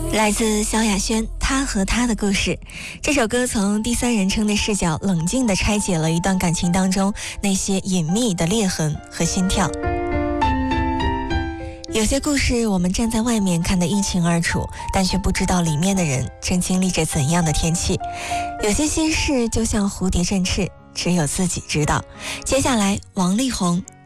来自萧亚轩，他和他的故事。这首歌从第三人称的视角，冷静地拆解了一段感情当中那些隐秘的裂痕和心跳。有些故事我们站在外面看得一清二楚，但却不知道里面的人正经历着怎样的天气。有些心事就像蝴蝶振翅，只有自己知道。接下来，王力宏，